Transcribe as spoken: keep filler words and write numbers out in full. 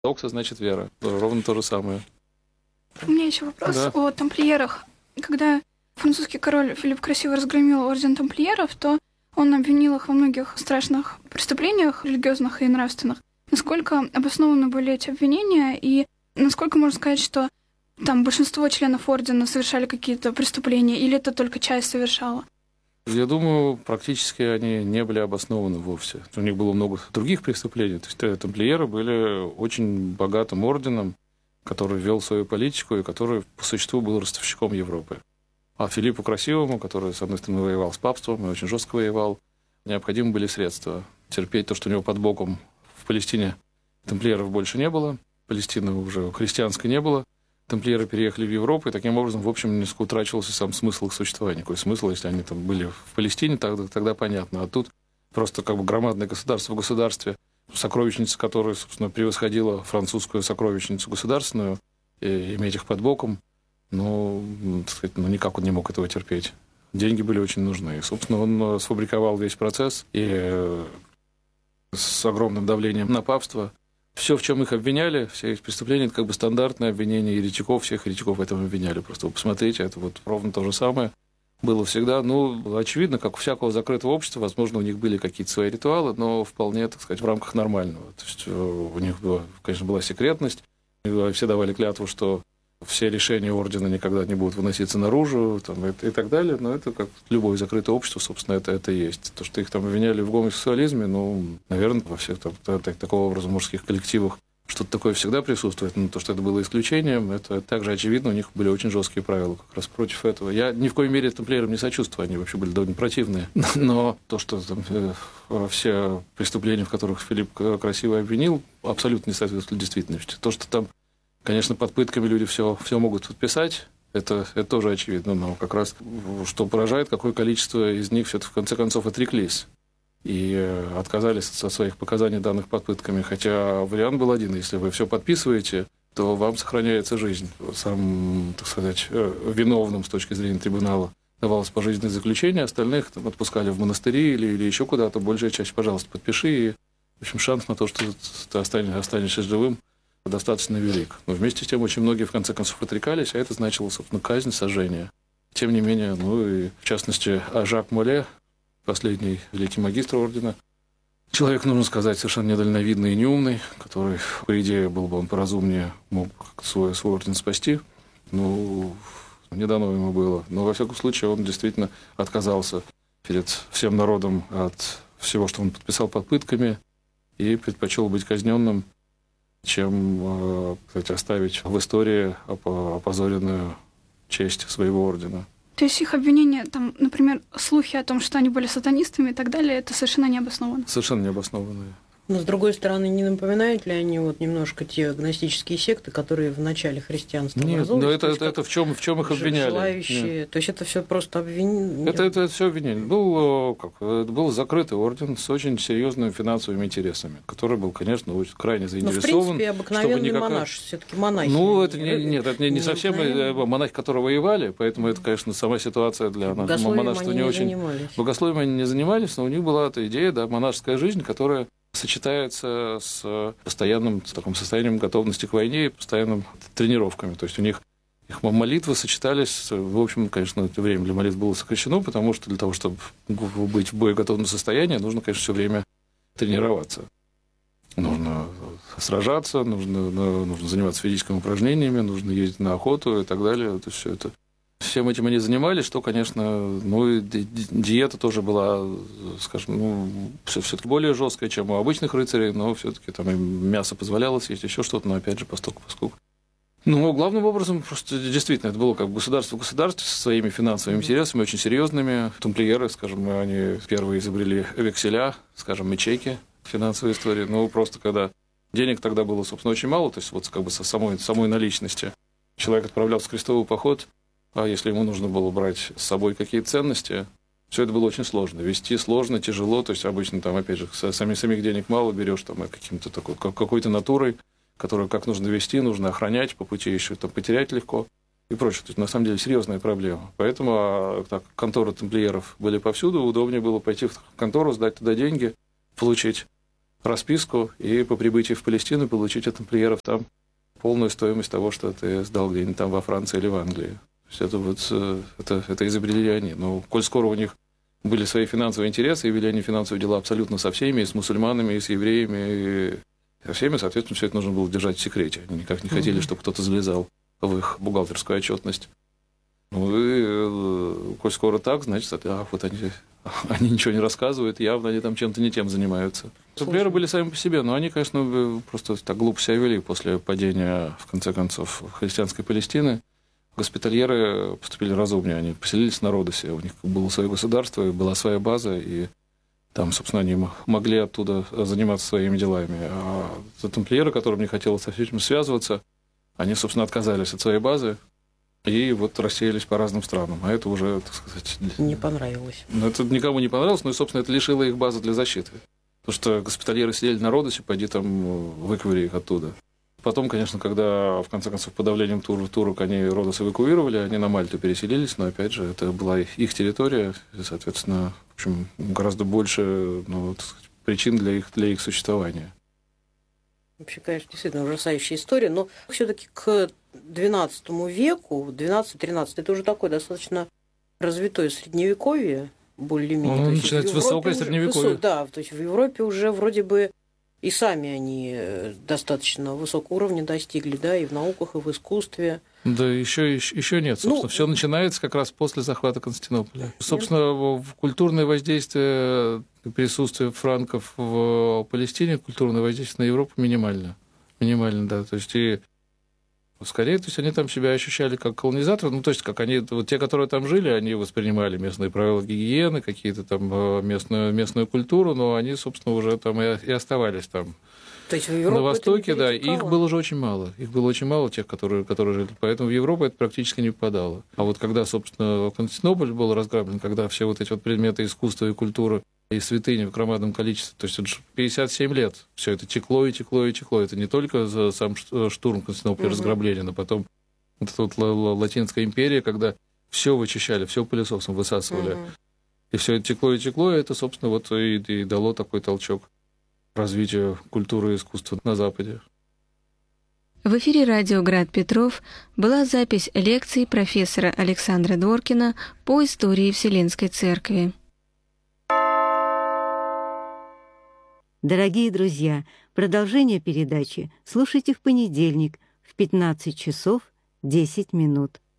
Докса значит вера. Ровно то же самое. У меня еще вопрос Да. о тамплиерах. Когда французский король Филипп Красивый разгромил орден тамплиеров, то он обвинил их во многих страшных преступлениях, религиозных и нравственных. Насколько обоснованы были эти обвинения, и насколько можно сказать, что там большинство членов ордена совершали какие-то преступления, или это только часть совершала? Я думаю, практически они не были обоснованы вовсе. У них было много других преступлений. То есть тамплиеры были очень богатым орденом, который вел свою политику и который по существу был ростовщиком Европы. А Филиппу Красивому, который, с одной стороны, воевал с папством и очень жестко воевал, необходимы были средства. Терпеть то, что у него под боком в Палестине тамплиеров больше не было, Палестины уже христианской не было, тамплиеры переехали в Европу, и таким образом, в общем, несколько утрачивался сам смысл их существования. Какой смысл, если они там были в Палестине, тогда, тогда понятно. А тут просто как бы громадное государство в государстве, сокровищница, которая, собственно, превосходила французскую сокровищницу государственную, и иметь их под боком, ну, так сказать, ну, никак он не мог этого терпеть. Деньги были очень нужны. И, собственно, он сфабриковал весь процесс, и с огромным давлением на папство все, в чем их обвиняли, все их преступления, это как бы стандартное обвинение еретиков, всех еретиков в этом обвиняли. Просто вы посмотрите, это вот ровно то же самое было всегда. Ну, очевидно, как у всякого закрытого общества, возможно, у них были какие-то свои ритуалы, но вполне, так сказать, в рамках нормального. То есть у них, была, конечно, была секретность, все давали клятву, что все решения ордена никогда не будут выноситься наружу, там, и, и так далее, но это как любое закрытое общество, собственно, это, это и есть. То, что их там обвиняли в гомосексуализме, ну, наверное, во всех там, так, такого образа мужских коллективах что-то такое всегда присутствует, но то, что это было исключением, это также очевидно, у них были очень жесткие правила как раз против этого. Я ни в коей мере тамплиерам не сочувствую, они вообще были довольно противные, но то, что там, э, все преступления, в которых Филипп Красивый обвинил, абсолютно не соответствуют действительности. То, что там, конечно, под пытками люди все, все могут подписать, это, это тоже очевидно, но как раз что поражает, какое количество из них все-таки в конце концов отреклись и отказались от своих показаний, данных под пытками. Хотя вариант был один: если вы все подписываете, то вам сохраняется жизнь. Сам, так сказать, виновным с точки зрения трибунала давалось пожизненное заключение, остальных там отпускали в монастыри или, или еще куда-то. Большая часть, пожалуйста, подпиши, и, в общем, шанс на то, что ты останешься, останешься живым, достаточно велик. Но вместе с тем очень многие, в конце концов, отрекались, а это значило, собственно, казнь, сожжение. Тем не менее, ну и, в частности, Жак Моле, последний великий магистр ордена, человек, нужно сказать, совершенно недальновидный и неумный, который, по идее, был бы он поразумнее, мог свой, свой орден спасти. Ну, не дано ему было. Но, во всяком случае, он действительно отказался перед всем народом от всего, что он подписал под пытками, и предпочел быть казненным, чем, кстати, оставить в истории опозоренную честь своего ордена. То есть их обвинения, там, например, слухи о том, что они были сатанистами и так далее, это совершенно не обосновано? Совершенно не обоснованные. Но, с другой стороны, не напоминают ли они вот немножко те гностические секты, которые в начале христианства Нет, но это, это, это в чем, в чем их обвиняли? Желающие, то есть это все просто обвинение? Это, это, это все обвинение. Был, как, был закрытый орден с очень серьезными финансовыми интересами, который был, конечно, очень, крайне заинтересован. Но, в принципе, обыкновенный никакая... монах, все-таки монахи. Ну, это не, нет, это не, не совсем монахи, которые воевали, поэтому это, конечно, сама ситуация для монашества не очень... Занимались. Богословием они не занимались, но у них была эта идея, да, монашеская жизнь, которая сочетается с постоянным с таким состоянием готовности к войне и постоянными тренировками. То есть у них их молитвы сочетались, в общем, конечно, это время для молитв было сокращено, потому что для того, чтобы быть в боеготовном состоянии, нужно, конечно, все время тренироваться. Нужно сражаться, нужно, нужно заниматься физическими упражнениями, нужно ездить на охоту и так далее. Это все это. Всем этим они занимались, что, конечно, ну и диета тоже была, скажем, ну, все-таки более жесткая, чем у обычных рыцарей, но все-таки там им мясо позволяло съесть, еще что-то, но опять же, поскольку, поскольку. Ну, главным образом, просто действительно, это было как государство в государстве со своими финансовыми интересами, очень серьезными. Тамплиеры, скажем, они первые изобрели векселя, скажем, ячейки в финансовой истории. Ну, просто когда денег тогда было, собственно, очень мало, то есть вот как бы со самой, самой наличности. Человек отправлялся в крестовый поход, а если ему нужно было брать с собой какие-то ценности, все это было очень сложно. Вести сложно, тяжело. То есть обычно там, опять же, сами, самих денег мало берешь там, каким-то такой, какой-то натурой, которую как нужно вести, нужно охранять, по пути еще там, потерять легко и прочее. То есть, на самом деле, серьезная проблема. Поэтому а, так, конторы тамплиеров были повсюду. Удобнее было пойти в контору, сдать туда деньги, получить расписку и по прибытии в Палестину получить от тамплиеров там полную стоимость того, что ты сдал где-нибудь там во Франции или в Англии. То есть это вот это, это изобрели они. Но коль скоро у них были свои финансовые интересы, и вели они финансовые дела абсолютно со всеми, и с мусульманами, и с евреями, и со всеми, соответственно, все это нужно было держать в секрете. Они никак не хотели, mm-hmm. чтобы кто-то залезал в их бухгалтерскую отчетность. Ну и коль скоро так, значит, а, вот они, они ничего не рассказывают, явно они там чем-то не тем занимаются. Тамплиеры были сами по себе, но они, конечно, просто так глупо себя вели после падения, в конце концов, христианской Палестины. Госпитальеры поступили разумнее, они поселились на Родосе, у них было свое государство, была своя база, и там, собственно, они могли оттуда заниматься своими делами. А тамплиеры, которым не хотелось со этим связываться, они, собственно, отказались от своей базы и вот рассеялись по разным странам. А это уже, так сказать... Не понравилось. Ну, это никому не понравилось, но, и, собственно, это лишило их базы для защиты. Потому что госпитальеры сидели на Родосе, пойди там выковыри их оттуда. Потом, конечно, когда, в конце концов, подавлением тур, турок они Родос эвакуировали, они на Мальту переселились, но, опять же, это была их территория, и, соответственно, в общем, гораздо больше, ну, так сказать, причин для их, для их существования. Вообще, конечно, действительно ужасающая история, но все-таки к двенадцатому веку, двенадцатый-тринадцатый, это уже такое достаточно развитое средневековье, более-менее. Ну, начинается высокое средневековье. Высок, да, то есть в Европе уже вроде бы и сами они достаточно высокого уровня достигли, да, и в науках, и в искусстве. Да, еще, еще, еще нет. Собственно, ну, все начинается как раз после захвата Константинополя. Нет. Собственно, культурное воздействие, присутствие франков в Палестине, культурное воздействие на Европу минимально. Минимально, да. То есть и скорее, то есть они там себя ощущали как колонизаторы, ну, то есть как они, вот те, которые там жили, они воспринимали местные правила гигиены, какие-то там местную, местную культуру, но они, собственно, уже там и, и оставались там. То есть в Европу на Востоке, да, их было уже очень мало. Их было очень мало, тех, которые, которые жили. Поэтому в Европу это практически не попадало. А вот когда, собственно, Константинополь был разграблен, когда все вот эти вот предметы искусства и культуры и святыни в громадном количестве, то есть это пятьдесят семь лет все это текло и текло и текло. Это не только за сам штурм Константинополя, угу. разграбление, но потом вот эта вот Латинская империя, когда все вычищали, все пылесосом высасывали. Угу. И все это текло и текло, и это, собственно, вот и, и дало такой толчок развитию культуры и искусства на Западе. В эфире радио «Град Петров» была запись лекций профессора Александра Дворкина по истории Вселенской Церкви. Дорогие друзья, продолжение передачи слушайте в понедельник в пятнадцать часов десять минут.